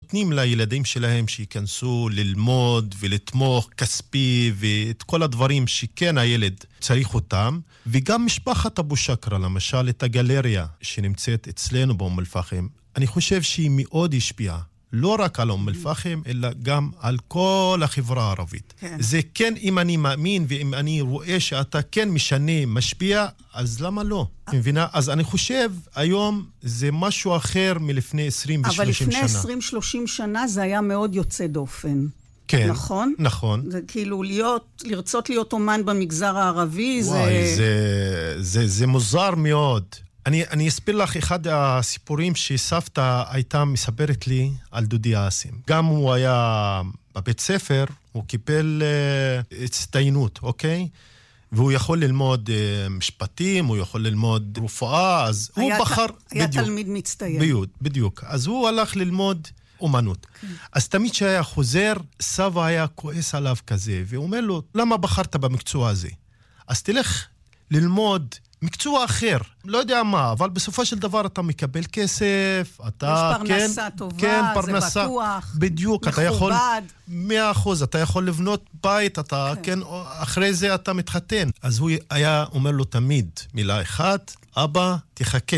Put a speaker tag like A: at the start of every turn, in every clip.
A: נותנים לילדים שלהם שיכנסו ללמוד ולתמוך כספי ואת כל הדברים שכן הילד צריך אותם, וגם משפחת אבו שקרה, למשל את הגלריה שנמצאת אצלנו באום אל-פחם, אני חושב שהיא מאוד השפיעה. לא רק על אום אל-פחם, אלא גם על כל החברה הערבית.
B: כן.
A: זה כן, אם אני מאמין ואם אני רואה שאתה כן משנה, משפיע, אז למה לא? מבינה? אז אני חושב, היום זה משהו אחר מלפני 20 ו-30 שנה.
B: אבל לפני 20-30 שנה זה היה מאוד יוצא דופן.
A: כן.
B: נכון?
A: נכון.
B: זה כאילו לרצות להיות אומן במגזר הערבי,
A: וואי, זה מוזר מאוד. אני אספר לך אחד הסיפורים שסבתא הייתה מספרת לי על דודי אסים. גם הוא היה בבית ספר, הוא קיבל הצטיינות, אוקיי? והוא יכול ללמוד משפטים, הוא יכול ללמוד רפואה, אז הוא בחר...
B: היה תלמיד מצטיין.
A: בדיוק. אז הוא הלך ללמוד אומנות. אז תמיד שהיה חוזר, סבא היה כועס עליו כזה, והוא אומר לו, למה בחרת במקצוע הזה? אז תלך ללמוד מקצוע אחר, לא יודע מה, אבל בסופו של דבר אתה מקבל כסף, אתה...
B: יש פרנסה טובה, זה בטוח,
A: בדיוק,
B: מכובד.
A: אתה יכול... 100%, אתה יכול לבנות בית, אתה, כן, אחרי זה אתה מתחתן. אז הוא היה אומר לו תמיד מילה אחת, אבא, תחכה.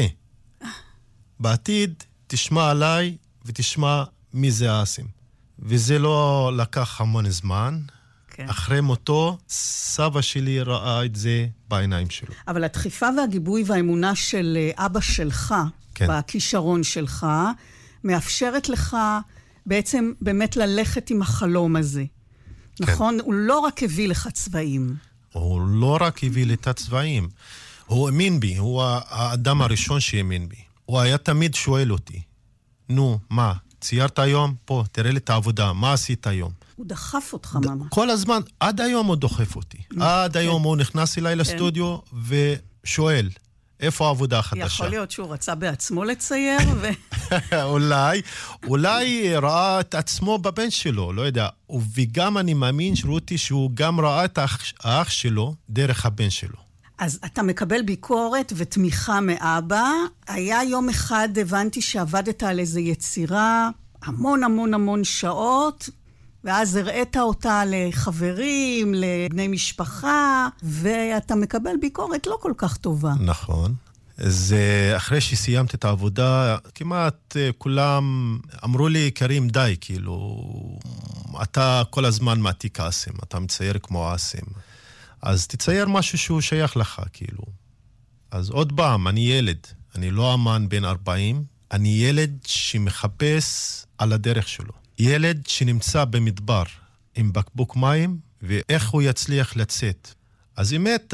A: בעתיד תשמע עליי ותשמע מי זה אסים. וזה לא לקח המון זמן.
B: כן.
A: אחרי מותו, סבא שלי ראה את זה בעיניים שלו.
B: אבל הדחיפה והגיבוי והאמונה של אבא שלך,
A: כן.
B: בכישרון שלך, מאפשרת לך בעצם באמת ללכת עם החלום הזה. כן. נכון? הוא לא רק הביא לך צבעים.
A: הוא לא רק הביא לי את הצבעים. הוא האמין בי, הוא האדם הראשון שהאמין בי. הוא היה תמיד שואל אותי, נו, מה, ציירת היום? פה, תראה לי את העבודה, מה עשית היום?
B: הוא דחף אותך ממש.
A: כל הזמן, עד היום הוא דוחף אותי. עד היום הוא נכנס אליי לסטודיו ושואל, איפה העבודה החדשה?
B: יכול להיות שהוא רצה בעצמו לצייר
A: אולי ראה את עצמו בבן שלו, לא יודע. וגם אני מאמין שרותי שהוא גם ראה את האח שלו דרך הבן שלו.
B: אז אתה מקבל ביקורת ותמיכה מאבא. היה יום אחד, הבנתי שעבדת על איזו יצירה, המון שעות, ואז הראית אותה לחברים, לבני משפחה, ואתה מקבל ביקורת לא כל כך טובה.
A: נכון. זה אחרי שסיימתי את העבודה, כמעט כולם אמרו לי, קרים, די, כאילו, אתה כל הזמן מעתיק אסים, אתה מצייר כמו אסים. אז תצייר משהו שהוא שייך לך, כאילו. אז עוד פעם, אני ילד, אני לא אמן בן 40, אני ילד שמחפש על הדרך שלו. ילד שנמצא במדבר עם בקבוק מים, ואיך הוא יצליח לצאת. אז באמת,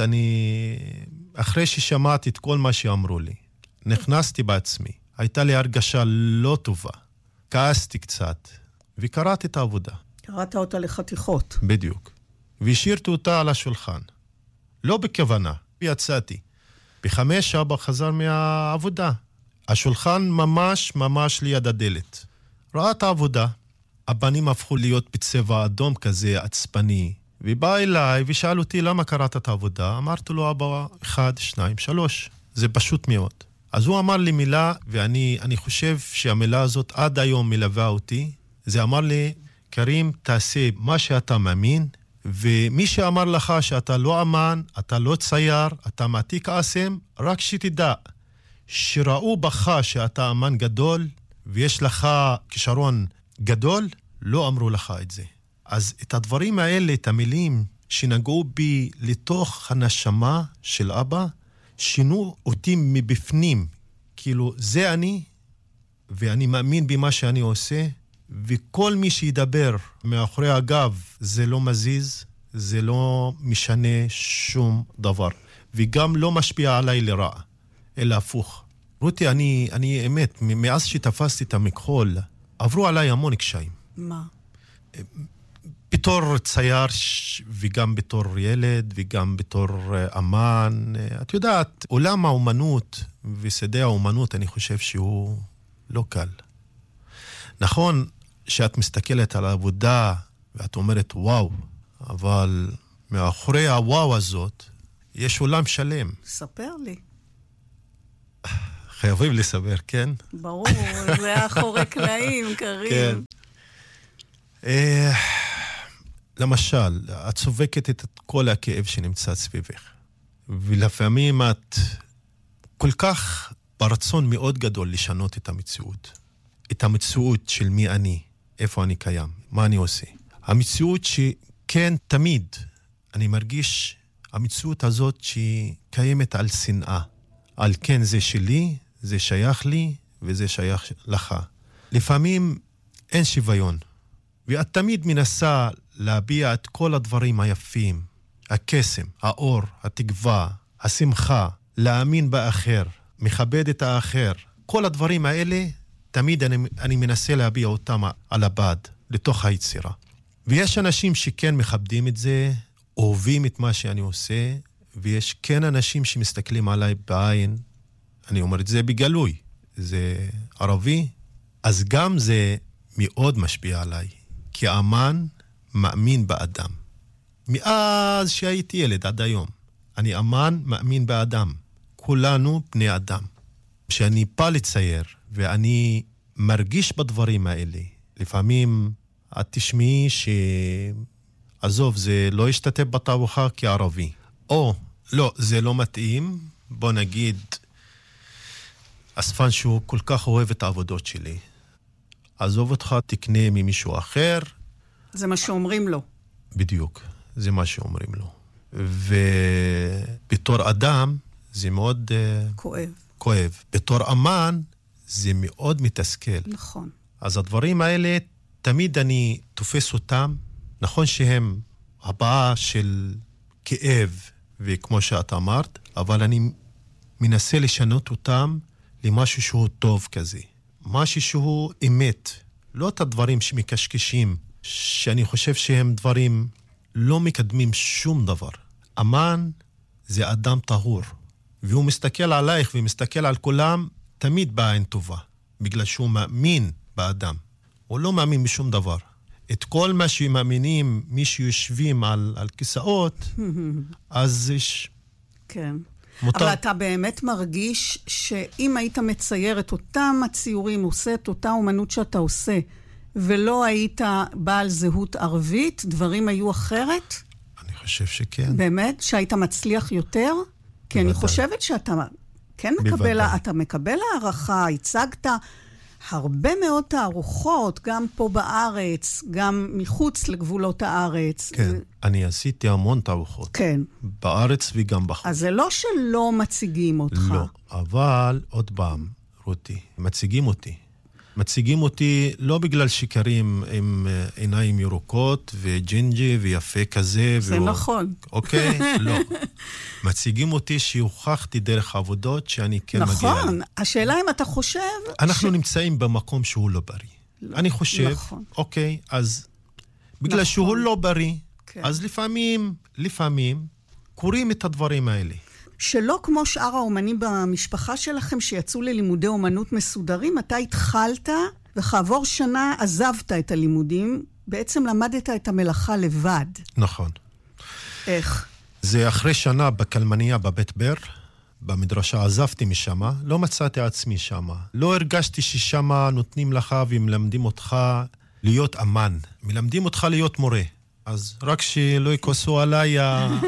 A: אחרי ששמעתי את כל מה שאמרו לי, נכנסתי בעצמי, הייתה לי הרגשה לא טובה, כעסתי קצת, וקראתי את העבודה.
B: קראת אותה לחתיכות.
A: בדיוק. והשארתי אותה על השולחן. לא בכוונה, ויצאתי. ב5 אבא חזר מהעבודה. השולחן ממש ליד הדלת. ראה את העבודה. הבנים הפכו להיות בצבע אדום כזה, עצבני. ובא אליי ושאל אותי למה קראת את העבודה. אמרתי לו, אבא, 1, 2, 3. זה פשוט מאוד. אז הוא אמר לי מילה, ואני חושב שהמילה הזאת עד היום מלווה אותי. זה אמר לי, קרים, תעשה מה שאתה מאמין, ומי שאמר לך שאתה לא אמן, אתה לא צייר, אתה מעתיק אסם, רק שתדע שראו בך שאתה אמן גדול, ויש לך כישרון גדול, לא אמרו לך את זה. אז את הדברים האלה, את המילים שנגעו בי לתוך הנשמה של אבא, שינו אותי מבפנים. כאילו, זה אני, ואני מאמין במה שאני עושה, וכל מי שידבר מאחורי הגב, זה לא מזיז, זה לא משנה שום דבר. וגם לא משפיע עליי לרע, אלא הפוך. רותי, אני אמת, מאז שתפסתי את המכחול, עברו עליי המון קשיים.
B: מה?
A: בתור צייר וגם בתור ילד וגם בתור אמן. את יודעת, עולם האומנות ושדה האומנות, אני חושב שהוא לא קל. נכון שאת מסתכלת על העבודה ואת אומרת וואו, אבל מאחורי הוואו הזאת יש עולם שלם.
B: ספר לי.
A: חייבים לסבר, כן?
B: ברור, זה אחורי קלעים, קרים.
A: כן. למשל, את סובקת את כל הכאב שנמצא סביבך, ולפעמים את כל כך ברצון מאוד גדול לשנות את המציאות. את המציאות של מי אני, איפה אני קיים, מה אני עושה. המציאות שכן תמיד אני מרגיש, המציאות הזאת שקיימת על שנאה. על כן זה שלי, זה שייך לי וזה שייך לך. לפעמים אין שוויון, ואת תמיד מנסה להביע את כל הדברים היפים, הקסם, האור, התקווה, השמחה, להאמין באחר, מכבד את האחר. כל הדברים האלה, תמיד אני מנסה להביע אותם על הבד, לתוך היצירה. ויש אנשים שכן מכבדים את זה, אוהבים את מה שאני עושה, ויש כן אנשים שמסתכלים עליי בעין, אני אומר את זה בגלוי, זה ערבי, אז גם זה מאוד משפיע עליי, כי האמן מאמין באדם. מאז שהייתי ילד עד היום, אני אמן מאמין באדם. כולנו בני אדם. כשאני בא לצייר, ואני מרגיש בדברים האלה, לפעמים את תשמעי עזוב, זה לא ישתתף בתערוכה כערבי. או, לא, זה לא מתאים, בוא נגיד, אספן שהוא כל כך אוהב את העבודות שלי. עזוב אותך, תקנה ממישהו אחר.
B: זה מה שאומרים לו.
A: בדיוק, זה מה שאומרים לו. ובתור אדם, זה מאוד כואב. בתור אמן, זה מאוד מתסכל.
B: נכון.
A: אז הדברים האלה, תמיד אני תופס אותם, נכון שהם הבאה של כאב, וכמו שאת אמרת, אבל אני מנסה לשנות אותם למשהו שהוא טוב כזה. משהו שהוא אמת. לא את הדברים שמקשקשים, שאני חושב שהם דברים לא מקדמים שום דבר. אמן זה אדם טהור, והוא מסתכל עלייך ומסתכל על כולם תמיד בעין טובה, בגלל שהוא מאמין באדם. הוא לא מאמין בשום דבר. את כל מה שמאמינים, מי שיושבים על כיסאות, אז יש...
B: כן. אבל אתה באמת מרגיש שאם היית מצייר את אותם הציורים, עושה את אותה אומנות שאתה עושה, ולא היית בעל זהות ערבית, דברים היו אחרת?
A: אני חושב שכן.
B: באמת? שהיית מצליח יותר? כי אני חושבת שאתה כן מקבל הערכה, הצגת הרבה מאוד תערוכות, גם פה בארץ, גם מחוץ לגבולות הארץ.
A: כן, אני עשיתי המון תערוכות.
B: כן.
A: בארץ וגם בחוץ.
B: אז זה לא שלא מציגים אותך.
A: לא, אבל עוד פעם, רותי, מציגים אותי לא בגלל שיקרים עם עיניים ירוקות וג'ינג'י ויפה כזה.
B: זה נכון.
A: אוקיי? לא. מציגים אותי שהוכחתי דרך העבודות שאני כן מגיע.
B: נכון. השאלה אם אתה חושב...
A: אנחנו נמצאים במקום שהוא לא בריא. אני חושב, אוקיי, אז בגלל שהוא לא בריא, אז לפעמים קוראים את הדברים האלה.
B: שלא כמו שאר האומנים במשפחה שלכם שיצאו ללימודי אומנות מסודרים, אתה התחלת וכעבור שנה עזבת את הלימודים, בעצם למדת את המלאכה לבד.
A: נכון.
B: איך?
A: זה אחרי שנה בקלמניה בבית בר, במדרשה עזבתי משם, לא מצאתי עצמי שם. לא הרגשתי ששם נותנים לך ומלמדים אותך להיות אמן. מלמדים אותך להיות מורה. אז רק שלא יקוסו עליי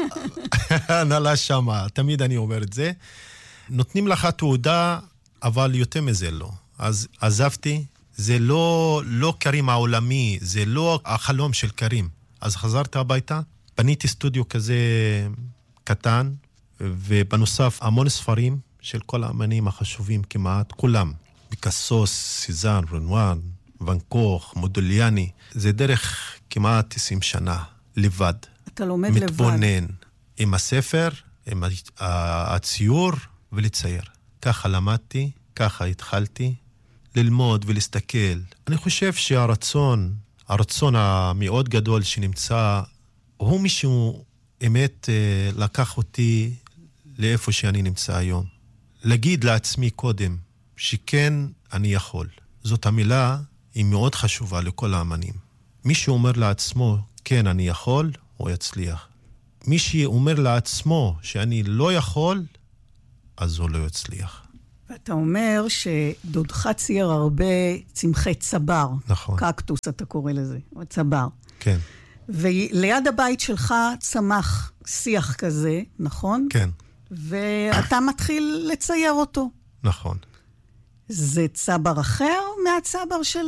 A: הנהלה שמה, תמיד אני אומר את זה. נותנים לך תעודה, אבל יותר מזה לא. אז עזבתי, זה לא קרים העולמי, זה לא החלום של קרים. אז חזרתי הביתה, בניתי סטודיו כזה קטן, ובנוסף המון ספרים של כל האמנים החשובים כמעט, כולם. פיקאסו, סיזן, רנואר, ואן קוך, מודוליאני. זה דרך כמעט 20 שנה, לבד.
B: אתה לומד לבד.
A: מתבונן עם הספר, עם הציור ולצייר. ככה למדתי, ככה התחלתי ללמוד ולהסתכל. אני חושב שהרצון המאוד גדול שנמצא, הוא מישהו אמת לקח אותי לאיפה שאני נמצא היום. להגיד לעצמי קודם שכן אני יכול. זאת המילה היא מאוד חשובה לכל האמנים. מי שאומר לעצמו, כן, אני יכול, הוא יצליח. מי שאומר לעצמו שאני לא יכול, אז הוא לא יצליח.
B: ואתה אומר שדודך צייר הרבה צמחי צבר.
A: נכון.
B: קקטוס, אתה קורא לזה, או צבר.
A: כן.
B: וליד הבית שלך צמח שיח כזה, נכון?
A: כן.
B: ואתה מתחיל לצייר אותו.
A: נכון.
B: זה צבר אחר מהצבר של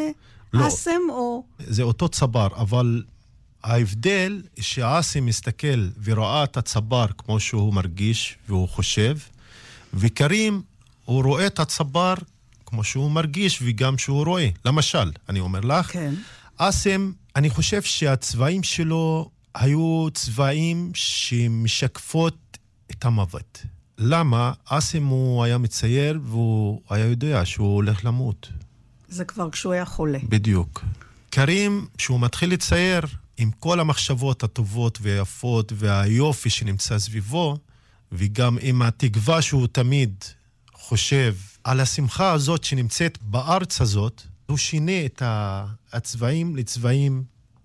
B: אסם, או...
A: זה אותו צבר, אבל ההבדל שאסם מסתכל וראה את הצבר כמו שהוא מרגיש והוא חושב, וקרים הוא רואה את הצבר כמו שהוא מרגיש וגם שהוא רואה. למשל, אני אומר לך,
B: כן.
A: אסם, אני חושב שהצבעים שלו היו צבעים שמשקפות את המוות. למה? אסם הוא היה מצייר והוא היה יודע שהוא הולך למות.
B: זה כבר כשהוא היה חולה.
A: בדיוק. קרים, כשהוא מתחיל לצייר עם כל המחשבות הטובות והיפות והיופי שנמצא סביבו, וגם עם התקווה שהוא תמיד חושב על השמחה הזאת שנמצאת בארץ הזאת, הוא שינה את הצבעים לצבעים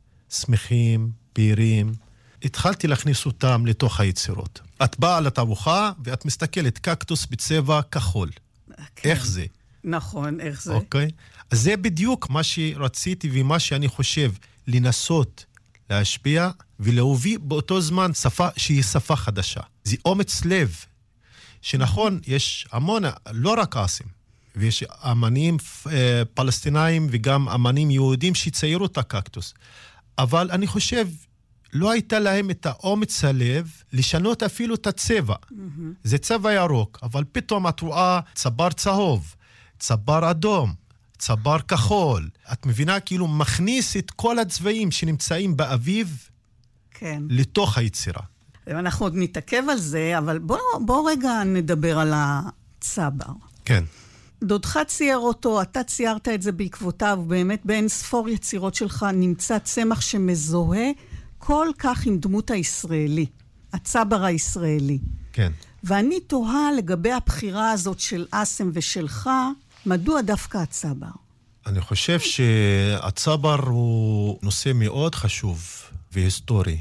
A: שמחים, בהירים. התחלתי להכניס אותם לתוך היצירות. את באה לתערוכה ואת מסתכלת קקטוס בצבע כחול.
B: כן.
A: איך זה?
B: נכון, איך זה?
A: אוקיי. אז זה בדיוק מה שרציתי ומה שאני חושב, לנסות להשפיע ולהוביל באותו זמן שפה שהיא שפה חדשה. זה אומץ לב, שנכון, יש המון, לא רק אסם, ויש אמנים פלסטינאים וגם אמנים יהודים שציירו את הקקטוס. אבל אני חושב, לא הייתה להם את האומץ הלב לשנות אפילו את הצבע. זה צבע ירוק, אבל פתאום את רואה צבר צהוב, צבר אדום, צבר כחול. את מבינה כאילו מכניס את כל הצבעים שנמצאים באביב
B: כן.
A: לתוך היצירה.
B: אנחנו עוד נתעכב על זה, אבל בוא רגע נדבר על הצבר.
A: כן.
B: דודך צייר אותו, אתה ציירת את זה בעקבותיו, באמת בין ספור יצירות שלך נמצא צמח שמזוהה כל כך עם דמות הישראלי, הצבר הישראלי.
A: כן.
B: ואני תוהה לגבי הבחירה הזאת של אסם ושלך, מדוע דווקא הצבר?
A: אני חושב שהצבר הוא נושא מאוד חשוב והיסטורי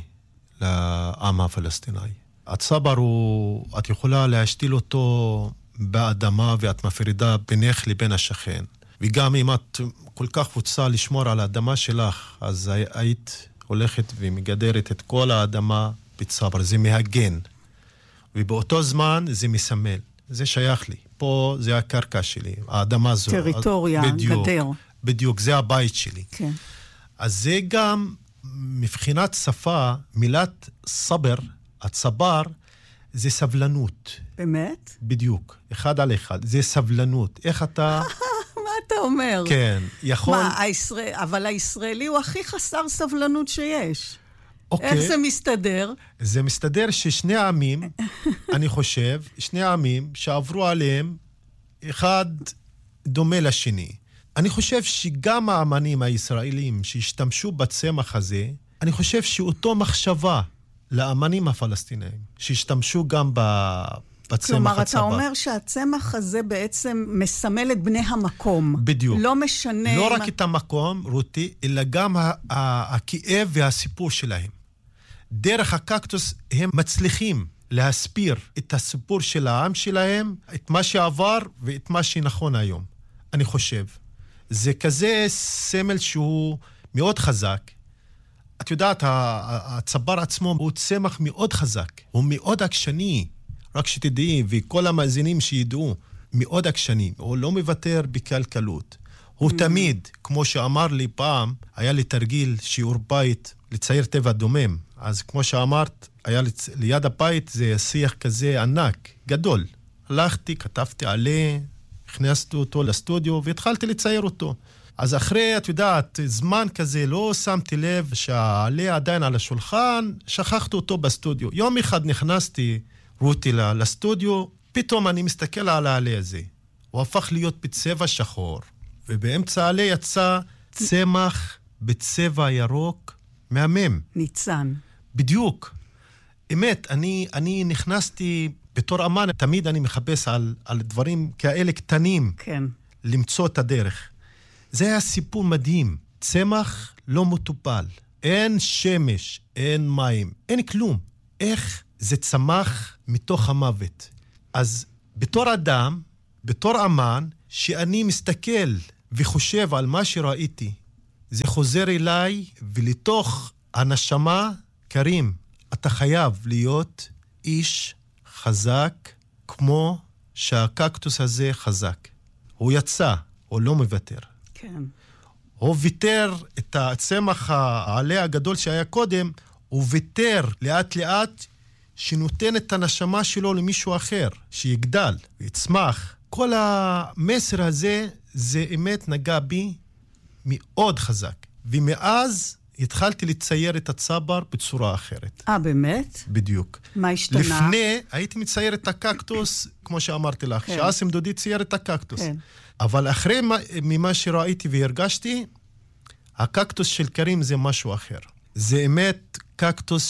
A: לעם הפלסטיני. הצבר הוא, את יכולה להשתיל אותו באדמה ואת מפרידה בינך לבין השכן. וגם אם את כל כך רוצה לשמור על האדמה שלך, אז היית הולכת ומגדרת את כל האדמה בצבר. זה מהגן. ובאותו זמן זה מסמל. זה שייך לי. פה זה הקרקע שלי, האדמה זו.
B: טריטוריה,
A: בדיוק,
B: גדר.
A: בדיוק, זה הבית שלי.
B: כן.
A: אז זה גם מבחינת שפה, מילת סבר, הצבר, זה סבלנות.
B: באמת?
A: בדיוק, אחד על אחד. זה סבלנות. איך אתה...
B: מה אתה אומר?
A: כן, יכול...
B: אבל הישראלי הוא הכי חסר סבלנות שיש.
A: אוקיי.
B: איך זה מסתדר?
A: זה מסתדר ששני העמים, אני חושב, שני העמים שעברו עליהם, אחד דומה לשני. אני חושב שגם האמנים הישראלים שהשתמשו בצמח הזה, אני חושב שאותו מחשבה לאמנים הפלסטינאים, שהשתמשו גם בצמח
B: כלומר,
A: הצבא.
B: אתה אומר שהצמח הזה בעצם מסמל את בני המקום.
A: בדיוק.
B: לא משנה...
A: לא רק את המקום, רותי, אלא גם הכאב והסיפור שלהם. דרך הקקטוס הם מצליחים להסביר את הסיפור של העם שלהם, את מה שעבר ואת מה שנכון היום. אני חושב. זה כזה סמל שהוא מאוד חזק. את יודעת, הצבר עצמו הוא צמח מאוד חזק. הוא מאוד עקשני. רק שתדעי, וכל המאזינים שידעו, מאוד עקשני. הוא לא מוותר בקלקלות. הוא תמיד, כמו שאמר לי פעם, היה לי תרגיל שיעור בית לצייר טבע דומם. אז כמו שאמרת, היה ליד הבית זה שיח כזה ענק, גדול. הלכתי, כתבתי עליה, הכנסתי אותו לסטודיו והתחלתי לצייר אותו. אז אחרי, את יודעת, זמן כזה לא שמתי לב שהעלה עדיין על השולחן, שכחתי אותו בסטודיו. יום אחד נכנסתי, רותי לסטודיו, פתאום אני מסתכל על העלה הזה. הוא הפך להיות בצבע שחור, ובאמצע העלה יצא צמח בצבע ירוק מהמם.
B: ניצן.
A: בדיוק. אמת, אני נכנסתי בתור אמן, תמיד אני מחפש על דברים כאלה קטנים.
B: כן.
A: למצוא את הדרך. זה היה סיפור מדהים. צמח לא מטופל. אין שמש, אין מים, אין כלום. איך זה צמח מתוך המוות? אז בתור אדם, בתור אמן, שאני מסתכל וחושב על מה שראיתי, זה חוזר אליי, ולתוך הנשמה, קרים, אתה חייב להיות איש חזק, כמו שהקקטוס הזה חזק. הוא יצא, הוא לא מוותר.
B: כן.
A: הוא ויתר את הצמח העלה הגדול שהיה קודם, הוא ויתר לאט לאט שנותן את הנשמה שלו למישהו אחר, שיגדל ויצמח. כל המסר הזה, זה אמת נגע בי מאוד חזק. ומאז התחלתי לצייר את הצבר בצורה אחרת.
B: באמת?
A: בדיוק.
B: מה השתנה?
A: לפני הייתי מצייר את הקקטוס, כמו שאמרתי לך,
B: כן.
A: שאסם דודי צייר את הקקטוס.
B: כן.
A: אבל אחרי ממה שראיתי והרגשתי, הקקטוס של קרים זה משהו אחר. זה אמת קקטוס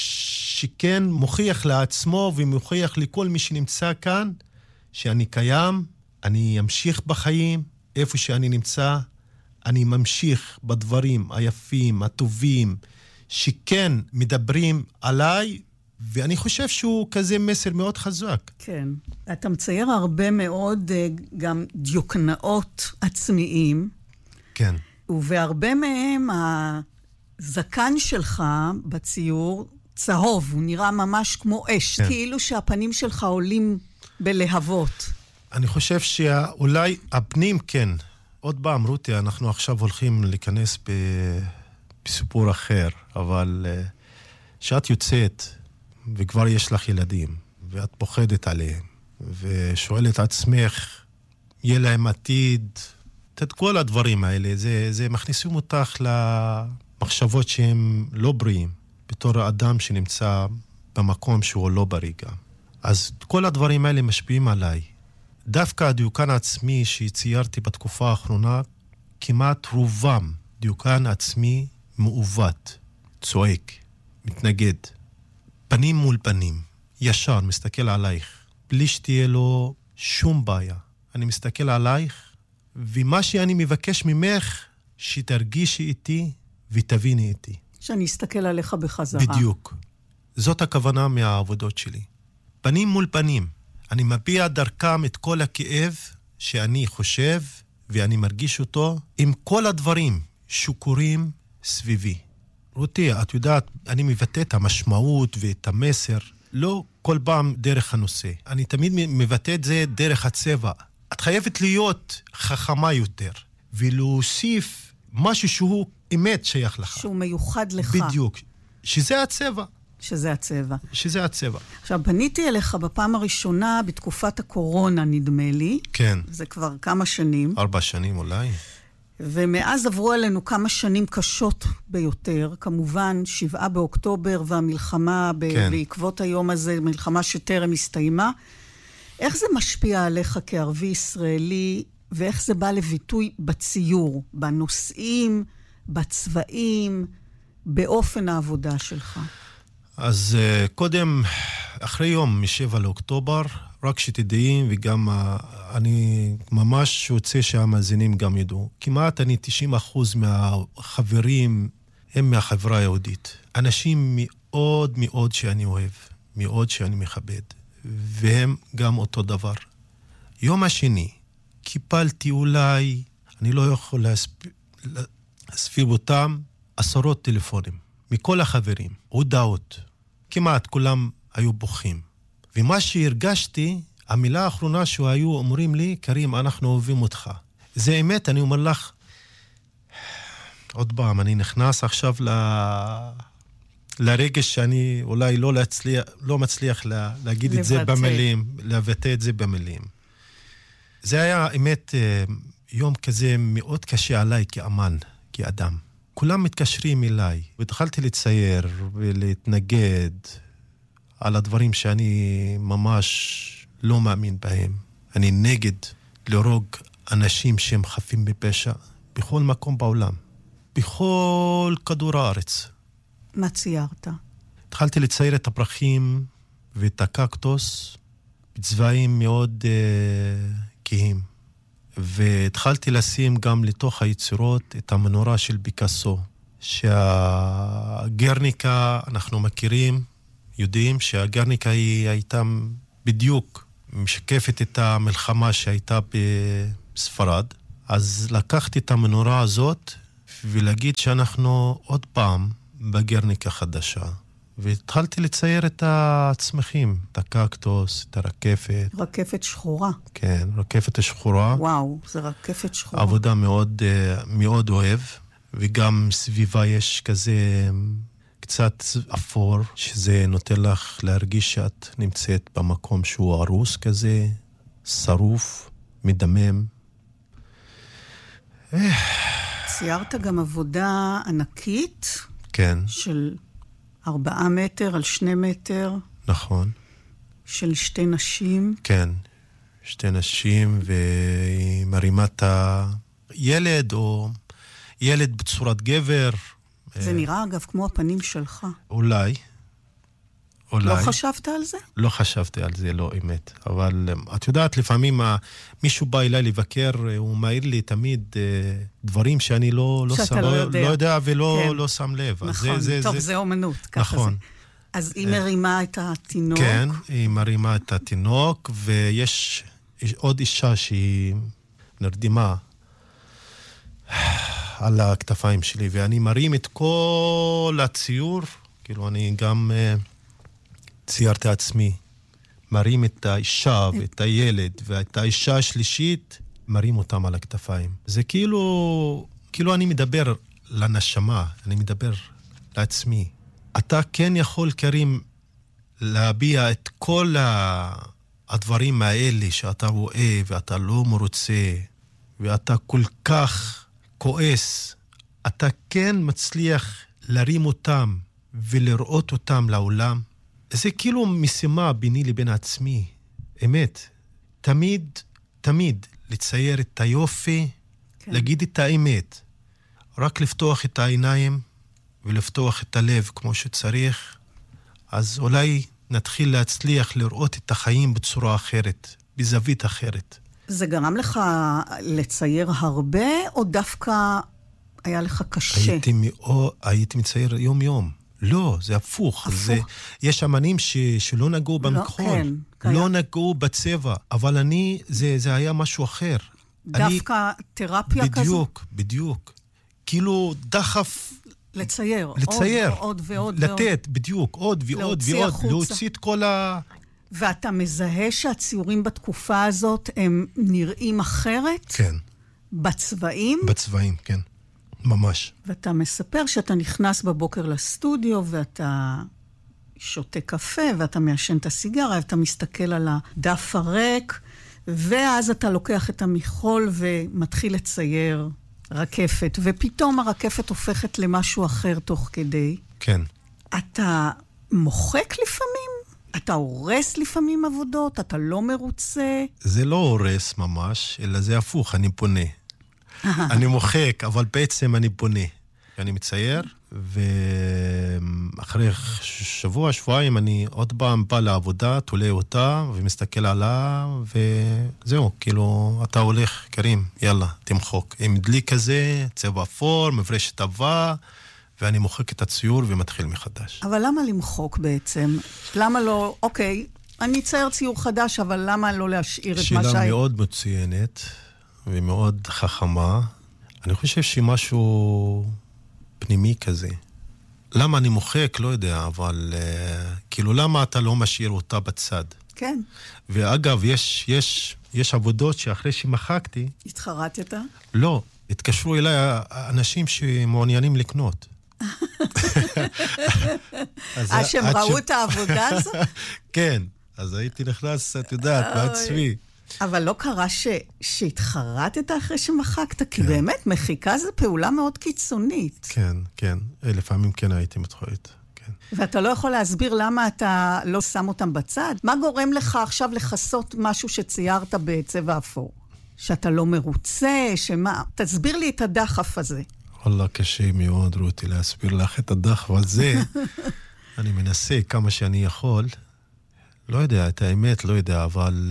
A: שכן מוכיח לעצמו ומוכיח לכל מי שנמצא כאן, שאני קיים, אני אמשיך בחיים, איפה שאני נמצא, אני ממשיך בדברים היפים, הטובים, שכן מדברים עליי, ואני חושב שהוא כזה מסר מאוד חזק.
B: כן. אתה מצייר הרבה מאוד גם דיוקנאות עצמיים.
A: כן.
B: ובהרבה מהם הזקן שלך בציור צהוב, הוא נראה ממש כמו אש,
A: כן.
B: כאילו שהפנים שלך עולים בלהבות.
A: אני חושב שאולי הפנים כן. עוד פעם, רותי, אנחנו עכשיו הולכים להיכנס בסיפור אחר, אבל שאת יוצאת וכבר יש לך ילדים, ואת פוחדת עליהם, ושואלת עצמך, יהיה להם עתיד, את כל הדברים האלה, זה מכניסים אותך למחשבות שהם לא בריאים, בתור האדם שנמצא במקום שהוא לא בריא גם. אז כל הדברים האלה משפיעים עליי. דווקא הדיוקן העצמי שציירתי בתקופה האחרונה, כמעט רובם דיוקן עצמי מעוות, צועק, מתנגד, פנים מול פנים, ישר מסתכל עלייך, בלי שתהיה לו שום בעיה. אני מסתכל עלייך, ומה שאני מבקש ממך, שתרגישי איתי ותביני איתי.
B: שאני אסתכל עליך בחזרה.
A: בדיוק. זאת הכוונה מהעבודות שלי. פנים מול פנים. אני מביע דרכם את כל הכאב שאני חושב ואני מרגיש אותו עם כל הדברים שקורים סביבי. רותי, את יודעת, אני מבטא את המשמעות ואת המסר, לא כל פעם דרך הנושא. אני תמיד מבטא את זה דרך הצבע. את חייבת להיות חכמה יותר, ולהוסיף משהו שהוא אמת שייך לך.
B: שהוא מיוחד לך.
A: בדיוק. שזה הצבע.
B: שזה הצבע.
A: שזה הצבע.
B: עכשיו, פניתי אליך בפעם הראשונה בתקופת הקורונה, נדמה לי.
A: כן.
B: זה כבר כמה שנים.
A: 4 שנים אולי.
B: ומאז עברו עלינו כמה שנים קשות ביותר. כמובן, 7 באוקטובר והמלחמה
A: כן.
B: בעקבות היום הזה, מלחמה שטרם הסתיימה. איך זה משפיע עליך כערבי ישראלי, ואיך זה בא לביטוי בציור, בנושאים, בצבעים, באופן העבודה שלך?
A: אז קודם, אחרי יום מ7 לאוקטובר, רק שתדעים, וגם אני ממש רוצה שהמאזינים גם ידעו, כמעט אני 90% מהחברים הם מהחברה היהודית. אנשים מאוד מאוד שאני אוהב, מאוד שאני מכבד, והם גם אותו דבר. יום השני, קיפלתי אולי, אני לא יכול להספיב אותם, 10 טלפונים, מכל החברים, הודעות. כמעט כולם היו בוכים. ומה שהרגשתי, המילה האחרונה שהיו אומרים לי, קרים, אנחנו אוהבים אותך. זה אמת, אני אומר לך, עוד פעם, אני נכנס עכשיו לרגש שאני אולי לא מצליח להגיד את זה במילים, לבטא את זה במילים. זה היה אמת יום כזה מאוד קשה עליי כאמן, כאדם. כולם מתקשרים אליי, והתחלתי לצייר ולהתנגד על הדברים שאני ממש לא מאמין בהם. אני נגד להרוג אנשים שהם חפים בפשע בכל מקום בעולם, בכל כדור הארץ.
B: מה ציירת?
A: התחלתי לצייר את הפרחים ואת הקקטוס בצבעים מאוד כהים. והתחלתי לשים גם לתוך היצירות את המנורה של פיקאסו, שהגרניקה, אנחנו מכירים, יודעים שהגרניקה היא הייתה בדיוק משקפת את המלחמה שהייתה בספרד. אז לקחתי את המנורה הזאת, ולהגיד שאנחנו עוד פעם בגרניקה חדשה. והתחלתי לצייר את הצמחים, את הקקטוס, את הרקפת.
B: רקפת שחורה.
A: כן, רקפת השחורה.
B: וואו, זה רקפת שחורה.
A: עבודה מאוד, מאוד אוהב, וגם סביבה יש כזה קצת אפור, שזה נותן לך להרגיש שאת נמצאת במקום שהוא הרוס כזה, שרוף, מדמם.
B: ציירת גם עבודה ענקית.
A: כן.
B: של 4 מטר על 2 מטר.
A: נכון.
B: של 2 נשים.
A: כן, 2 נשים, והיא מרימה את הילד, או ילד בצורת גבר.
B: זה נראה אגב כמו הפנים שלך.
A: אולי.
B: לא חשבת על זה?
A: לא חשבתי על זה, לא אמת. אבל את יודעת, לפעמים מישהו בא אליי לבקר, הוא מעיר לי תמיד דברים שאני לא יודע ולא שם לב.
B: נכון, טוב, זה אומנות.
A: נכון.
B: אז היא מרימה את התינוק.
A: כן, היא מרימה את התינוק, ויש עוד אישה שהיא נרדמה על הכתפיים שלי, ואני מרים את כל הציור, כאילו אני גם ציירתי עצמי, מרים את האישה ואת הילד, ואת האישה השלישית, מרים אותם על הכתפיים. זה כאילו אני מדבר לנשמה, אני מדבר לעצמי. אתה כן יכול, קרים, להביע את כל הדברים האלה שאתה רואה ואתה לא מרוצה, ואתה כל כך כועס. אתה כן מצליח להרים אותם ולראות אותם לעולם. זה כאילו משימה ביני לבין עצמי. אמת. תמיד לצייר את היופי, כן. להגיד את האמת. רק לפתוח את העיניים ולפתוח את הלב כמו שצריך, אז אולי נתחיל להצליח לראות את החיים בצורה אחרת, בזווית אחרת.
B: זה גרם לך לצייר הרבה, או דווקא היה לך קשה?
A: הייתי מצייר יום-יום. לא, זה הפוך. יש אמנים שלא נגעו במכחול, לא נגעו בצבע, אבל זה היה משהו אחר.
B: דווקא תרפיה כזו?
A: בדיוק. כאילו דחף
B: לצייר. עוד ועוד.
A: לתת, בדיוק, עוד ועוד ועוד. להוציא את כל
B: ואתה מזהה שהציורים בתקופה הזאת הם נראים אחרת?
A: כן.
B: בצבעים?
A: בצבעים, כן. ממש.
B: ואתה מספר שאתה נכנס בבוקר לסטודיו, ואתה שותה קפה, ואתה מעשן את הסיגרה, ואתה מסתכל על הדף הריק, ואז אתה לוקח את המכחול ומתחיל לצייר רקפת, ופתאום הרקפת הופכת למשהו אחר תוך כדי.
A: כן.
B: אתה מוחק לפעמים? אתה הורס לפעמים עבודות? אתה לא מרוצה?
A: זה לא הורס ממש, אלא זה הפוך, אני פונה. אני מוחק, אבל בעצם אני פונה. אני מצייר, ואחרי שבועיים אני עוד פעם בא לעבודה, תולה אותה, ומסתכל עליה, וזהו, כאילו, אתה הולך, קרים, יאללה, תמחוק. עם דלי כזה, צבע אפור, מברשת עבה, ואני מוחק את הציור ומתחיל מחדש.
B: אבל למה למחוק בעצם? למה לא, אוקיי, אני אצייר ציור חדש, אבל למה לא להשאיר את מה
A: שאלה מאוד מצוינת, ומאוד חכמה. אני חושב שמשהו פנימי כזה. למה אני מוחק? לא יודע, אבל כאילו למה אתה לא משאיר אותה בצד?
B: כן.
A: ואגב, יש עבודות שאחרי שמחקתי...
B: התחרטת?
A: לא, התקשרו אליי אנשים שמעוניינים לקנות.
B: שהם ראו את העבודה הזו?
A: כן, אז הייתי נכנס, את יודעת, בעצמי.
B: אבל לא קרה שהתחרטת אחרי שמחקת, כי באמת מחיקה זו פעולה מאוד קיצונית.
A: כן, כן. לפעמים כן הייתי מתחרט.
B: ואתה לא יכול להסביר למה אתה לא שם אותם בצד? מה גורם לך עכשיו לחסות משהו שציירת בצבע אפור? שאתה לא מרוצה, שמה? תסביר לי את הדחף הזה.
A: וואלה, קשה מאוד, רותי, להסביר לך את הדחף הזה. אני מנסה כמה שאני יכול. לא יודע, את האמת לא יודע, אבל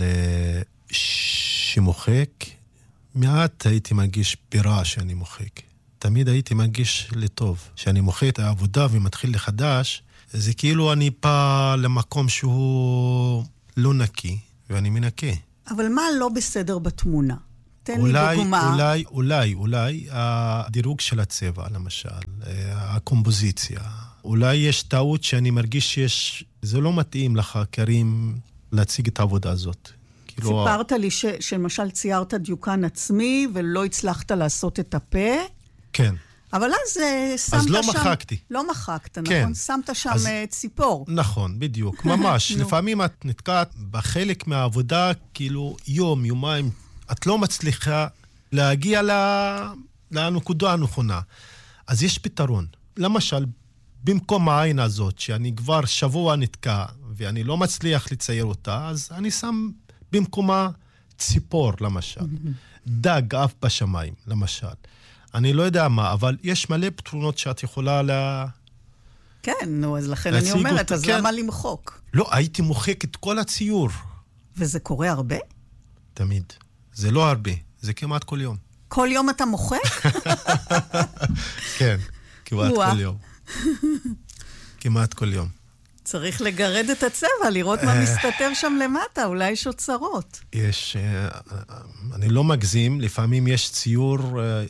A: שמוחק, מעט הייתי מרגיש ברע שאני מוחק. תמיד הייתי מרגיש לטוב. שאני מוחק את העבודה ומתחיל לחדש, זה כאילו אני בא למקום שהוא לא נקי, ואני מנקה.
B: אבל מה לא בסדר בתמונה? תן לי דוגמה.
A: אולי הדירוג של הצבע, למשל, הקומפוזיציה. אולי יש טעות שאני מרגיש זה לא מתאים לך, קרים, להציג את העבודה הזאת.
B: סיפרת לי שלמשל ציירת דיוקן עצמי, ולא הצלחת לעשות את הפה.
A: כן.
B: אבל אז שמת שם...
A: אז לא מחקתי.
B: לא מחקת,
A: כן.
B: נכון? שמת שם ציפור.
A: נכון, בדיוק. ממש. לפעמים את נתקעת בחלק מהעבודה, כאילו יומיים, את לא מצליחה להגיע לנקודה הנכונה. אז יש פתרון. למשל, במקום העין הזאת, שאני כבר שבוע נתקע, ואני לא מצליח לצייר אותה, אז אני שם במקומה ציפור, למשל. דג אף בשמיים, למשל. אני לא יודע מה, אבל יש מלא פתרונות שאת יכולה
B: כן, נו, אז לכן אני אומרת, אז למה למחוק?
A: לא, הייתי מוחק את כל הציור.
B: וזה קורה הרבה?
A: תמיד. זה לא הרבה, זה כמעט כל יום.
B: כל יום אתה מוחק?
A: כן, כמעט כל יום. כמעט כל יום.
B: צריך לגרד את הצבע, לראות מה מסתתר שם למטה, אולי יש אוצרות.
A: אני לא מגזים, לפעמים יש ציור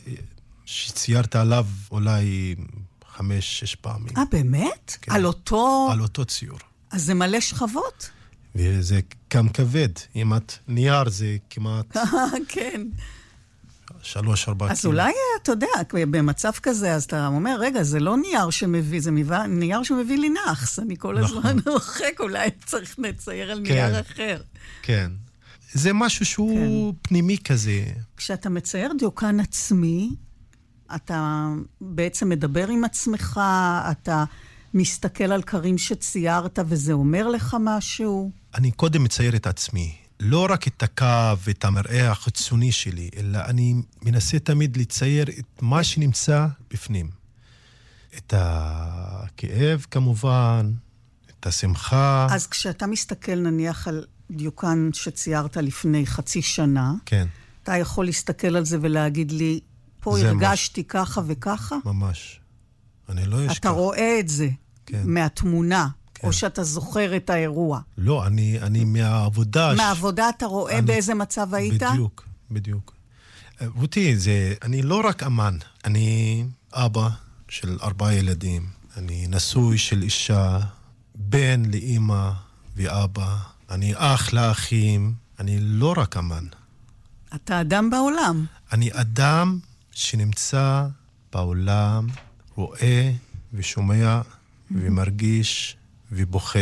A: שציירת עליו אולי 5-6 פעמים.
B: באמת?
A: כן.
B: על אותו...
A: על אותו ציור.
B: אז זה מלא שכבות?
A: וזה גם כבד. אם את נייר זה כמעט...
B: כן.
A: 3-4 קילו.
B: אז אולי, אתה יודע, במצב כזה, אז אתה אומר, רגע, זה לא נייר שמביא, זה נייר שמביא לי נחס. אני כל הזמן מוחק, אולי צריך לצייר על נייר אחר.
A: כן. זה משהו שהוא פנימי כזה.
B: כשאתה מצייר דיוקן עצמי, אתה בעצם מדבר עם עצמך, אתה מסתכל על קרים שציירת, וזה אומר לך משהו?
A: אני קודם מצייר את עצמי. לא רק את הקו ואת המראה החיצוני שלי, אלא אני מנסה תמיד לצייר את מה שנמצא בפנים. את הכאב כמובן, את השמחה.
B: אז כשאתה מסתכל נניח על דיוקן שציירת לפני חצי שנה,
A: כן.
B: אתה יכול להסתכל על זה ולהגיד לי, פה הרגשתי ככה וככה?
A: ממש. אני לא אשכח.
B: אתה רואה את זה מהתמונה. או שאתה זוכר את האירוע.
A: לא, אני מהעבודה...
B: מהעבודה אתה רואה באיזה מצב היית?
A: בדיוק. רותי, אני לא רק אמן. אני אבא של 4 ילדים. אני נשוי של אישה, בן לאמא ואבא. אני אח לאחים. אני לא רק אמן.
B: אתה אדם בעולם.
A: אני אדם שנמצא בעולם, רואה ושומע ומרגיש... ובוכה,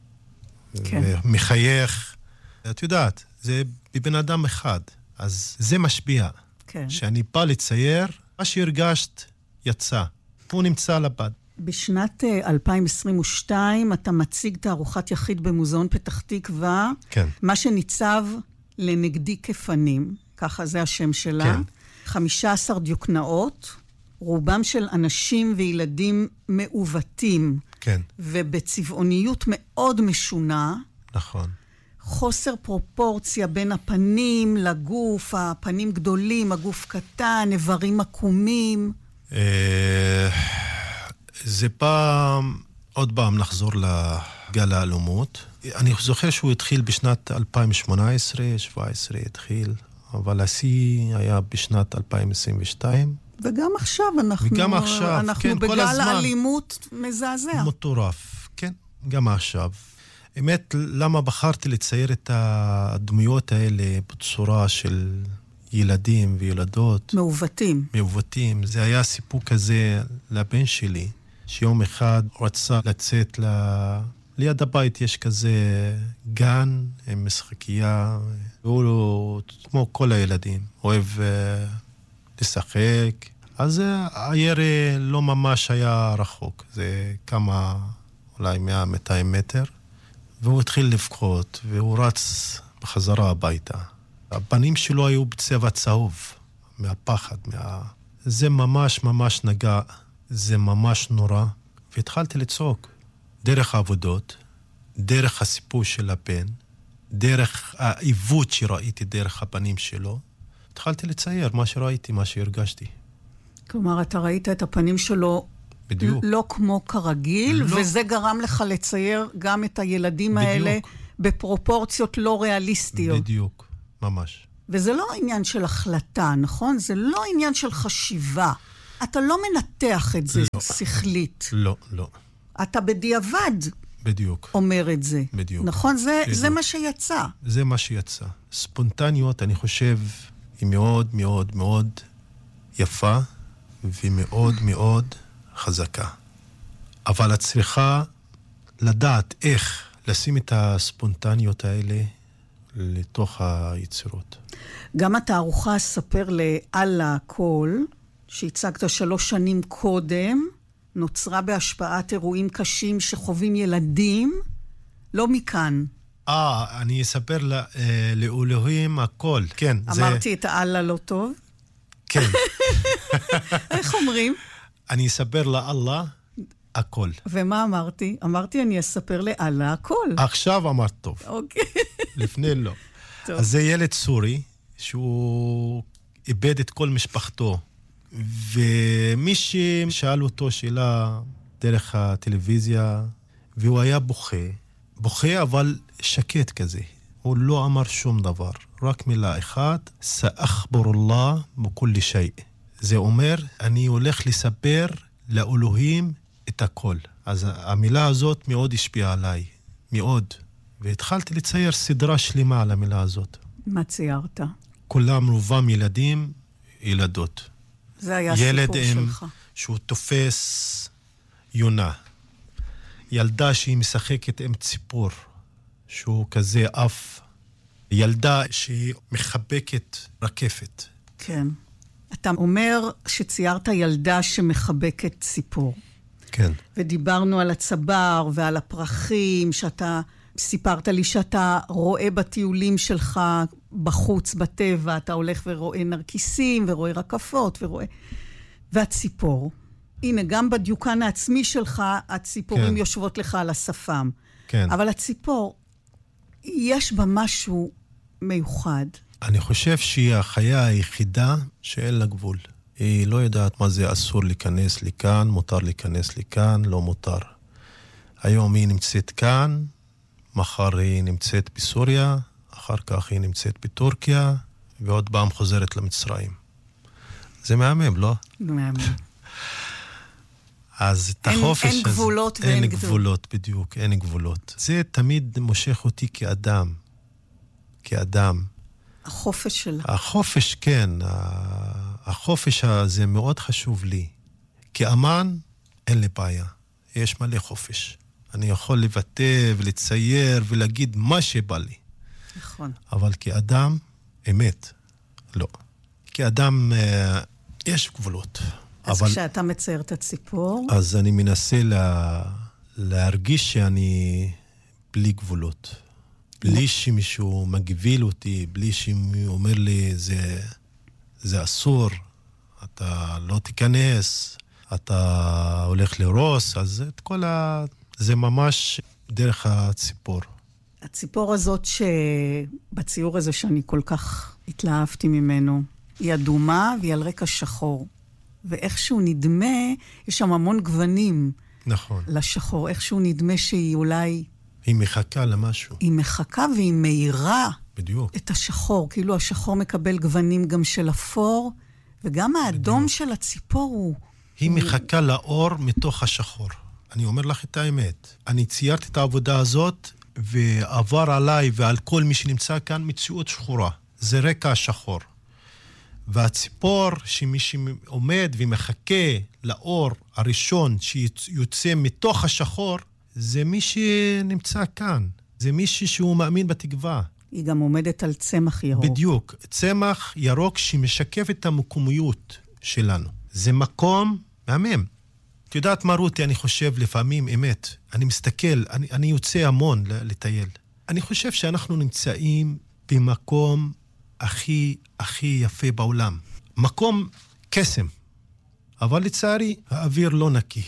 A: ומחייך. את יודעת, זה בבן אדם אחד. אז זה משפיע. שאני בא לצייר, מה שהרגשת יצא. הוא נמצא לבד.
B: בשנת 2022 אתה מציג תערוכת יחיד במוזיאון פתח תקווה.
A: כן.
B: מה שניצב לנגדי כפנים, ככה זה השם שלה.
A: כן.
B: 15 דיוקנאות, רובם של אנשים וילדים מעוותים.
A: כן.
B: ובצבעוניות מאוד משונה.
A: נכון.
B: חוסר פרופורציה בין הפנים לגוף, הפנים גדולים, הגוף קטן, איברים עקומים.
A: זה עוד פעם נחזור לגל האלומות. אני זוכר שהוא התחיל בשנת 2018, 2017 התחיל, אבל השיא היה בשנת 2022.
B: וגם עכשיו אנחנו
A: כן,
B: בגל האלימות מזעזע.
A: מטורף, כן, גם עכשיו. האמת, למה בחרתי לצייר את הדמויות האלה בצורה של ילדים וילדות? מעוותים. זה היה סיפור כזה לבן שלי, שיום אחד רצה לצאת ליד הבית יש כזה גן עם משחקייה, והוא כמו כל הילדים, אוהב לשחק. אז הירי לא ממש היה רחוק, זה כמה, אולי 100-200 מטר, והוא התחיל לבכות, והוא רץ בחזרה הביתה. הפנים שלו היו בצבע צהוב, מהפחד, זה ממש ממש נגע, זה ממש נורא, והתחלתי לצעוק. דרך העבודות, דרך הסיפור של הבן, דרך העיוות שראיתי דרך הפנים שלו, התחלתי לצייר מה שראיתי, מה שהרגשתי.
B: כלומר, אתה ראית את הפנים שלו
A: בדיוק.
B: לא כמו כרגיל,
A: לא.
B: וזה גרם לך לצייר גם את הילדים בדיוק. האלה בפרופורציות לא ריאליסטיות.
A: בדיוק, ממש.
B: וזה לא עניין של החלטה, נכון? זה לא עניין של חשיבה. אתה לא מנתח את זה שכלית.
A: לא, לא.
B: אתה בדיעבד
A: בדיוק.
B: אומר את זה.
A: בדיוק.
B: נכון? זה מה שיצא.
A: זה מה שיצא. ספונטניות, אני חושב, היא מאוד מאוד מאוד יפה, ומאוד מאוד חזקה. אבל את צריכה לדעת איך לשים את הספונטניות האלה לתוך היצירות.
B: גם התערוכה ספר לאללה הכל, שהצגת 3 שנים קודם, נוצרה בהשפעת אירועים קשים שחווים ילדים, לא מכאן.
A: אני אספר לאלוהים הכל, כן.
B: אמרתי את האללה לא טוב?
A: כן.
B: איך אומרים?
A: אני אספר לאללה הכל.
B: ומה אמרתי? אמרתי אני אספר לאללה הכל.
A: עכשיו אמרת טוב.
B: אוקיי.
A: לפני לא.
B: טוב.
A: אז זה ילד סורי, שהוא איבד את כל משפחתו. ומי ששאל אותו שאלה דרך הטלוויזיה, והוא היה בוכה אבל שקט כזה. הוא לא אמר שום דבר, רק מילה אחת, סאחבר אללה בכל שי. זה אומר, אני הולך לספר לאלוהים את הכל. אז המילה הזאת מאוד השפיעה עליי, מאוד. והתחלתי לצייר סדרה שלמה על המילה הזאת.
B: מה ציירת?
A: כולם רובם ילדים, ילדות.
B: זה היה סיפור שלך.
A: שהוא תופס יונה. ילדה שהיא משחקת עם ציפור, שהוא כזה אף. ילדה שהיא מחבקת רקפת.
B: כן. אתה אומר שציירת ילדה שמחבקת ציפור.
A: כן.
B: ודיברנו על הצבר ועל הפרחים, שאתה סיפרת לי שאתה רואה בטיולים שלך בחוץ, בטבע, אתה הולך ורואה נרקיסים ורואה רקפות והציפור. הנה, גם בדיוקן העצמי שלך, הציפורים יושבות לך על השפם.
A: כן.
B: אבל הציפור, יש בה משהו מיוחד.
A: אני חושב שהיא החיה היחידה שאין לה גבול. היא לא יודעת מה זה אסור להיכנס לכאן, מותר להיכנס לכאן, לא מותר. היום היא נמצאת כאן, מחר היא נמצאת בסוריה, אחר כך היא נמצאת בטורקיה, ועוד פעם חוזרת למצרים. זה מהמם, לא?
B: מהמם.
A: אז את החופש הזה...
B: אין גבולות ואין גדול.
A: אין גבולות, בדיוק, אין גבולות. זה תמיד מושך אותי כאדם. כאדם.
B: החופש שלה.
A: החופש, כן. החופש הזה מאוד חשוב לי. כאמן, אין לי בעיה. יש מלא חופש. אני יכול לבטא ולצייר ולהגיד מה שבא לי.
B: נכון.
A: אבל כאדם, אמת, לא. כאדם, יש גבולות.
B: אז
A: אבל...
B: כשאתה מצייר את הציפור...
A: אז אני מנסה להרגיש שאני בלי גבולות. בלי שמישהו מגביל אותי, בלי שמישהו אומר לי, זה אסור, אתה לא תיכנס, אתה הולך לרוס, אז את כל זה ממש דרך הציפור.
B: הציפור הזאת בציור הזה שאני כל כך התלהבתי ממנו, היא אדומה והיא על רקע שחור. ואיכשהו נדמה, יש שם המון גוונים.
A: נכון.
B: לשחור, איכשהו נדמה שהיא אולי...
A: היא מחכה למשהו.
B: היא מחכה והיא מהירה.
A: בדיוק.
B: את השחור, כאילו השחור מקבל גוונים גם של אפור, וגם האדום בדיוק. של הציפור הוא...
A: היא מחכה לאור מתוך השחור. אני אומר לך את האמת. אני ציירתי את העבודה הזאת, ועבר עליי ועל כל מי שנמצא כאן מציאות שחורה. זה רקע שחור. והציפור שמי שעומד ומחכה לאור הראשון שיוצא מתוך השחור, זה מי שנמצא כאן. זה מישהו שהוא מאמין בתקווה.
B: היא גם עומדת על צמח ירוק.
A: בדיוק. צמח ירוק שמשקף את המקומיות שלנו. זה מקום מהמם. את יודעת מה רותי, אני חושב לפעמים אמת. אני מסתכל, אני יוצא המון לטייל. אני חושב שאנחנו נמצאים במקום הכי יפה בעולם. מקום קסם. אבל לצערי, האוויר לא נקי.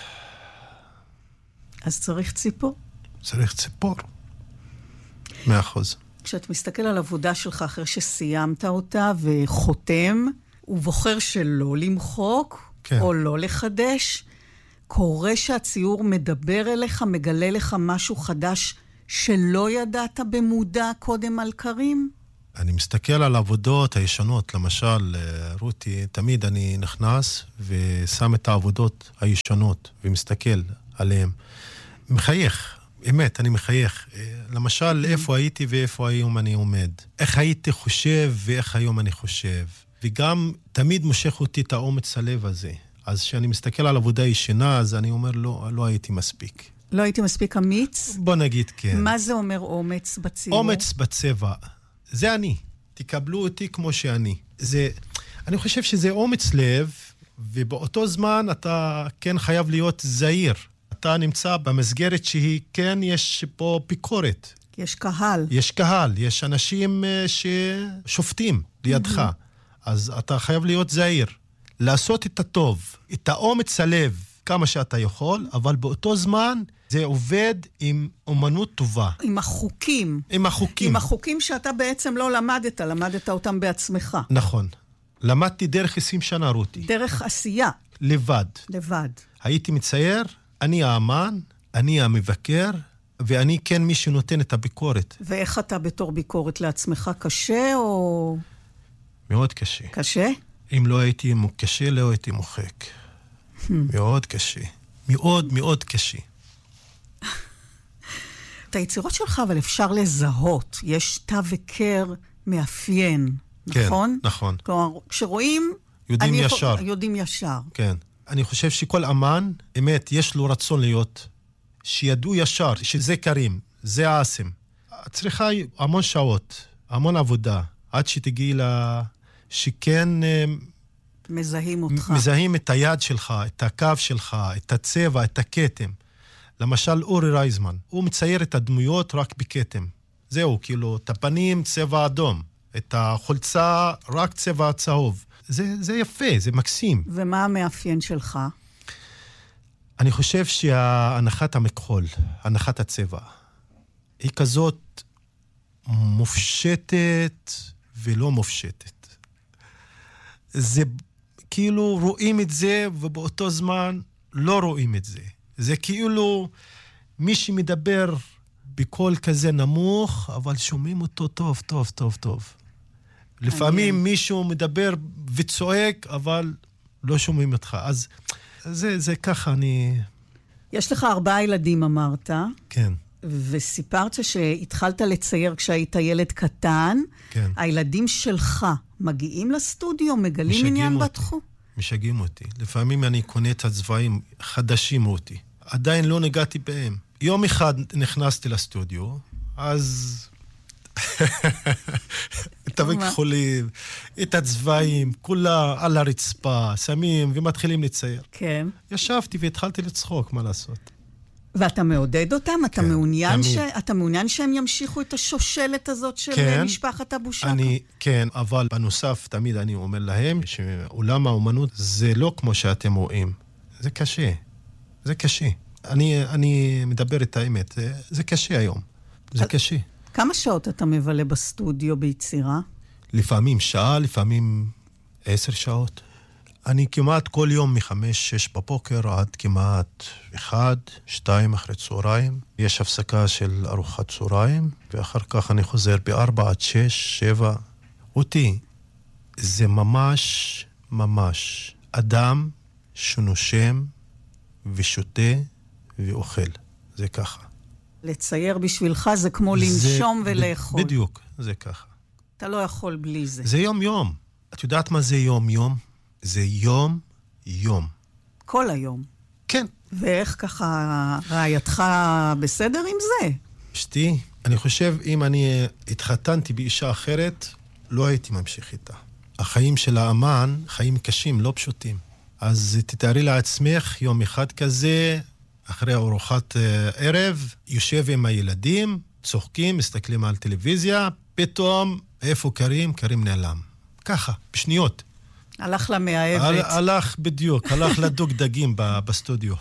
B: אז צריך ציפור?
A: צריך ציפור. 100%.
B: כשאת מסתכל על עבודה שלך אחרי שסיימת אותה וחותם, ובוחר שלא למחוק, כן. או לא לחדש, קורה שהציור מדבר אליך, מגלה לך משהו חדש שלא ידעת במודע קודם על קרים?
A: אני מסתכל על העבודות הישנות, למשל, רותי, תמיד אני נכנס ושם את העבודות הישנות ומסתכל עליהן. מחייך, אמת, אני מחייך. למשל, איפה הייתי ואיפה היום אני עומד. איך הייתי חושב ואיך היום אני חושב. וגם תמיד מושך אותי את האומץ הלב הזה. אז כשאני מסתכל על עבודה ישנה, אז אני אומר, לא הייתי מספיק.
B: לא הייתי מספיק אמיץ?
A: בוא נגיד כן.
B: מה זה אומר אומץ בציור?
A: אומץ בצבע. זה אני. תקבלו אותי כמו שאני. אני חושב שזה אומץ לב, ובאותו זמן אתה כן חייב להיות זהיר. אתה נמצא במסגרת שהיא כן יש פה ביקורת.
B: יש קהל.
A: יש קהל, יש אנשים ששופטים לידך. אז אתה חייב להיות זהיר. לעשות את הטוב, את האומץ הלב, כמה שאתה יכול, אבל באותו זמן זה עובד עם אומנות טובה.
B: עם החוקים.
A: עם החוקים.
B: עם החוקים שאתה בעצם לא למדת אותם בעצמך.
A: נכון. למדתי דרך 20 שנה, רותי.
B: דרך עשייה.
A: לבד.
B: לבד.
A: הייתי מצייר, אני האמן, אני המבקר, ואני כן מי שנותן את הביקורת.
B: ואיך אתה בתור ביקורת לעצמך? קשה או...
A: מאוד קשה.
B: קשה?
A: אם לא הייתי קשה, לא הייתי מוחק. מאוד קשה. מאוד מאוד קשה.
B: את היצירות שלך, אבל אפשר לזהות. יש תו וקר מאפיין, נכון?
A: כן, נכון.
B: כלומר, כשרואים...
A: יודעים ישר.
B: יודעים ישר.
A: כן. אני חושב שכל אמן, אמת, יש לו רצון להיות, שידעו ישר, שזה קרים, זה עסם. צריכה המון שעות, המון עבודה, עד שתגיעי שכן...
B: מזהים אותך.
A: מזהים את היד שלך, את הקו שלך, את הצבע, את הכתם. למשל, אורי רייזמן, הוא מצייר את הדמויות רק בכתם. זהו, כאילו, את הפנים צבע אדום, את החולצה רק צבע צהוב. זה יפה, זה מקסים.
B: ומה המאפיין שלך?
A: אני חושב שהנחת המכחול, הנחת הצבע, היא כזאת מופשטת ולא מופשטת. זה כאילו רואים את זה ובאותו זמן לא רואים את זה. זה כאילו מי שמדבר בקול כזה נמוך, אבל שומעים אותו טוב, טוב, טוב, טוב. לפעמים מישהו מדבר וצועק, אבל לא שומעים אותך. אז זה ככה אני...
B: יש לך 4 ילדים, אמרת.
A: כן.
B: וסיפרת שהתחלת לצייר כשהיית ילד קטן.
A: כן.
B: הילדים שלך מגיעים לסטודיו, מגלים עניין בתחום?
A: משגעים אותי. לפעמים אני קונה את הצבעים חדשים אותי. עדיין לא נגעתי בהם. יום אחד נכנסתי לסטודיו, אז... את המכחולים, את הצבעים, כולה על הרצפה, שמים ומתחילים לצייר.
B: כן.
A: ישבתי והתחלתי לצחוק, מה לעשות?
B: ואתה מעודד אותם?
A: כן,
B: אתה מעוניין שהם ימשיכו את השושלת הזאת של
A: כן,
B: משפחת אבו שקה?
A: כן, אבל בנוסף תמיד אני אומר להם שעולם האומנות זה לא כמו שאתם רואים. זה קשה. זה קשה. אני מדבר את האמת. זה קשה היום. זה קשה.
B: כמה שעות אתה מבלה בסטודיו ביצירה?
A: לפעמים שעה, לפעמים 10 שעות. אני כמעט כל יום מ-5-6 בבוקר עד כמעט 1-2 אחרי צהריים. יש הפסקה של ארוחת צהריים, ואחר כך אני חוזר ב-4-6-7. אותי, זה ממש, ממש אדם שנושם ושותה ואוכל. זה ככה.
B: לצייר בשבילך זה כמו לנשום ולאכול.
A: בדיוק, זה ככה.
B: אתה לא יכול בלי זה.
A: זה יום-יום. את יודעת מה זה יום-יום? זה יום-יום.
B: כל היום.
A: כן.
B: ואיך ככה רעייתך בסדר עם זה?
A: אשתי, אני חושב אם אני התחתנתי באישה אחרת, לא הייתי ממשיך איתה. החיים של האמן, חיים קשים, לא פשוטים. אז תתארי לעצמך יום אחד כזה, אחרי ארוחת ערב, יושב עם הילדים, צוחקים, מסתכלים על טלוויזיה, פתאום, איפה קרים? קרים נעלם. ככה, בשניות.
B: הלך למאהבת.
A: הלך בדיוק, הלך לדוג דגים בסטודיו.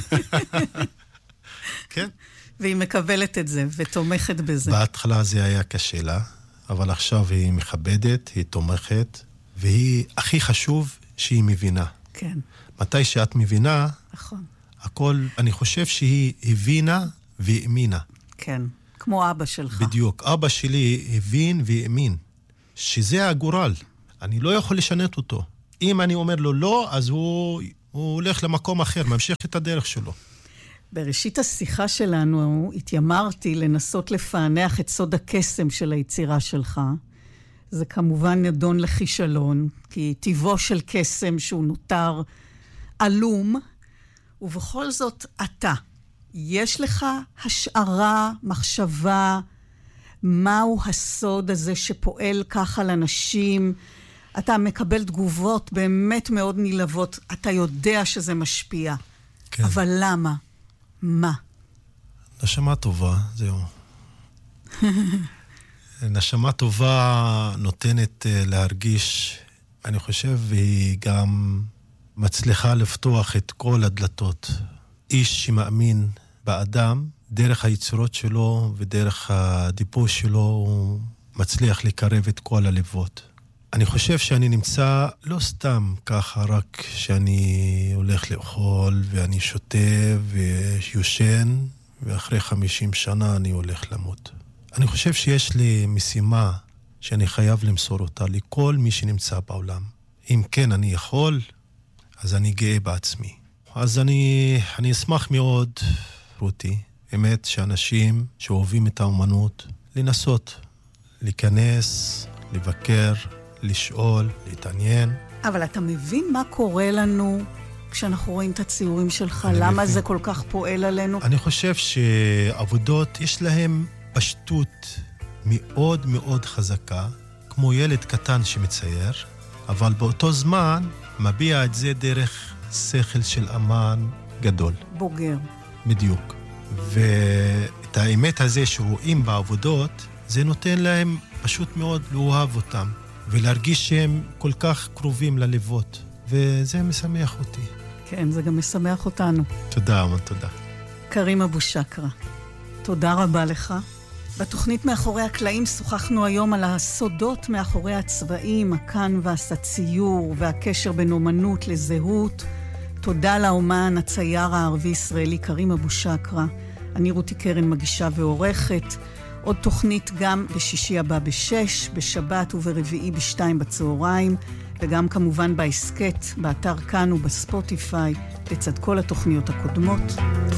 A: כן?
B: והיא מקבלת את זה ותומכת בזה.
A: בהתחלה זה היה קשה לה, אבל עכשיו היא מכבדת, היא תומכת, והיא הכי חשוב שהיא מבינה.
B: כן.
A: מתי שאת מבינה,
B: נכון.
A: הכל, אני חושב שהיא הבינה והאמינה.
B: כן. כמו אבא שלך.
A: בדיוק. אבא שלי הבין והאמין שזה הגורל. אני לא יכול לשנות אותו. אם אני אומר לו לא, אז הוא הולך למקום אחר, ממשיך את הדרך שלו.
B: בראשית השיחה שלנו התיימרתי לנסות לפענח את סוד הקסם של היצירה שלך. זה כמובן נדון לכישלון, כי טבעו של קסם שהוא נותר עלום, ובכל זאת אתה. יש לך השערה, מחשבה, מהו הסוד הזה שפועל ככה לאנשים? אתה מקבל תגובות באמת מאוד נלהבות, אתה יודע שזה משפיע.
A: כן.
B: אבל למה? מה?
A: נשמה טובה, זהו. נשמה טובה נותנת להרגיש, אני חושב, והיא גם מצליחה לפתוח את כל הדלתות. איש שמאמין באדם, דרך היצירות שלו ודרך הדיבור שלו, הוא מצליח לקרב את כל הלבות. אני חושב שאני נמצא לא סתם ככה, רק שאני הולך לאכול ואני שותה ויושן, ואחרי 50 שנה אני הולך למות. אני חושב שיש לי משימה שאני חייב למסור אותה לכל מי שנמצא בעולם. אם כן אני יכול, אז אני גאה בעצמי. אז אני אשמח מאוד, רותי, באמת שאנשים שאוהבים את האומנות, לנסות, להיכנס, לבקר, לשאול, להתעניין.
B: אבל אתה מבין מה קורה לנו כשאנחנו רואים את הציורים שלך? למה מבין. זה כל כך פועל עלינו?
A: אני חושב שעבודות יש להם פשטות מאוד מאוד חזקה, כמו ילד קטן שמצייר, אבל באותו זמן מביע את זה דרך שכל של אמן גדול.
B: בוגר.
A: בדיוק. ואת האמת הזה שרואים בעבודות, זה נותן להם פשוט מאוד לאהוב אותם, ולהרגיש שהם כל כך קרובים ללבות. וזה משמח אותי.
B: כן, זה גם משמח אותנו.
A: תודה, אמן, תודה.
B: קרים אבו שקרה, תודה רבה לך. בתוכנית מאחורי הקלעים שוחחנו היום על הסודות מאחורי הצבעים, הקנבס, הציור והקשר בין אומנות לזהות. תודה לאומן הצייר הערבי-ישראלי קרים אבו שקרה. אני רותי קרן מגישה ועורכת. עוד תוכנית גם בשישי הבא ב-6, בשבת וברביעי ב-2 בצהריים, וגם כמובן בהסקט, באתר כאן ובספוטיפיי, לצד כל התוכניות הקודמות.